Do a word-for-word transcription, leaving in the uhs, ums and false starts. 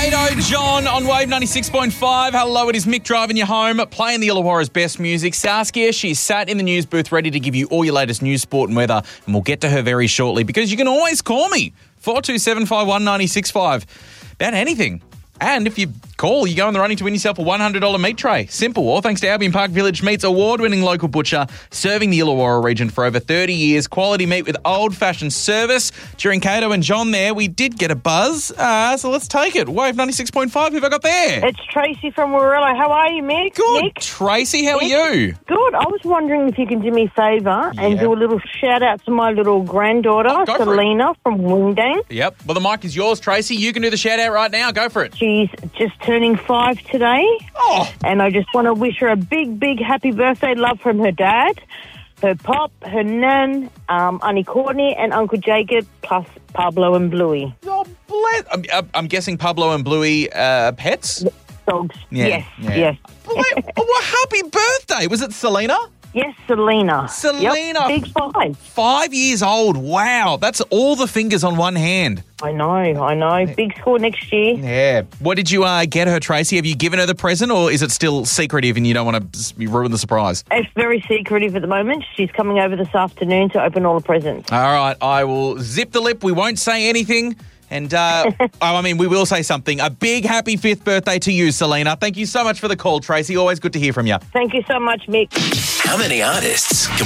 Kato, John on Wave ninety-six point five. Hello, it is Mick driving you home, playing the Illawarra's best music. Saskia, she's sat in the news booth ready to give you all your latest news, sport and weather, and we'll get to her very shortly because you can always call me, four two seven, five one nine six five, about anything. And if you call, you go in the running to win yourself a one hundred dollars meat tray. Simple. All thanks to Albion Park Village Meats, award-winning local butcher, serving the Illawarra region for over thirty years. Quality meat with old-fashioned service. During Kato and John there, we did get a buzz. Uh, so let's take it. Wave ninety-six point five, who have I got there? It's Tracy from Warilla. How are you, Mick? Good. Nick? Tracy, how Nick? are you? Good. I was wondering if you can do me a favour and Yeah. do a little shout-out to my little granddaughter, Oh, go for it. Selena from Wingdang. Yep. Well, the mic is yours, Tracy. You can do the shout-out right now. Go for it. She's just turning five today. Oh, And I just want to wish her a big, big happy birthday. Love from her dad, her pop, her nan, um, Auntie Courtney and Uncle Jacob, plus Pablo and Bluey. oh bless. I'm, I'm- I'm guessing Pablo and Bluey uh, pets? Dogs. Yeah, Yes, yeah. yes. Wait, oh, well, happy birthday. Was it Selena? Yes, Selena. Selena. Yep, big five. Five years old. Wow. That's all the fingers on one hand. I know, I know. Big score next year. Yeah. What did you uh, get her, Tracy? Have you given her the present or is it still secretive and you don't want to ruin the surprise? It's very secretive at the moment. She's coming over this afternoon to open all the presents. All right. I will zip the lip. We won't say anything. And, uh, oh, I mean, we will say something. A big happy fifth birthday to you, Selena. Thank you so much for the call, Tracy. Always good to hear from you. Thank you so much, Mick. How many artists can